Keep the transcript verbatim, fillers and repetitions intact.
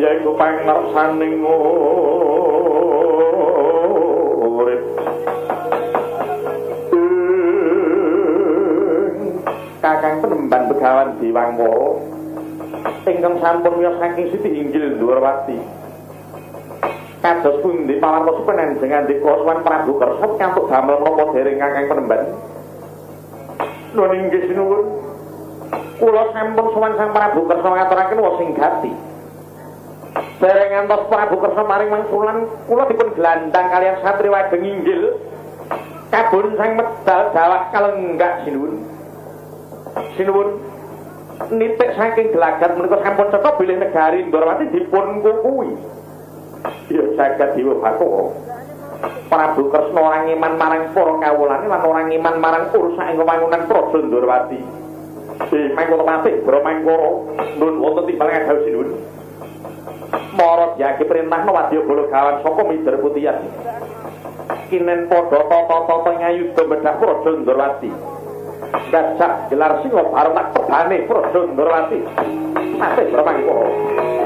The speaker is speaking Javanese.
yaiku pangersaning urip. Kakang Penemban Begawan Dewangwara ingkang sampun miyos saking Siti Inggil Ndrawati. Kados pundi pawartos panjenengan ndika Suwan Prabu Kersa kantuk damel menapa dereng Kakang Penemban? Nuwun inggih sinuwun. Kula sampun sowan Sang Prabu Kersa ngaturaken wasing gati. Dereng ngantos Prabu Kersa maring mangsulan kula dipun glandang kaliyan satri Wageng Inggil kabun sang medal dawah kalenggak sinuwun. Sinuwun nitik saking gelagat menika sampun cekap bilih negari Ndrawati dipun kukuwi. Ya jagat Dewa Bathara. Prabu Kresna ora ngiman marang para kawulane lan ora ngiman marang urusan ing wangunan Praja Ndrawati. Si mangkono patih Bramangkara nuwun wonten timbal ngadaos sinuwun. Mara Jagi perintahna Wadyabala gawan saka Mijar Putihan. Kinen padha tata-tata ngayuda medhah Praja Ndrawati. Gajah gelar singa bareng tak tebane Praja Ndrawati. Patih Bramangkara.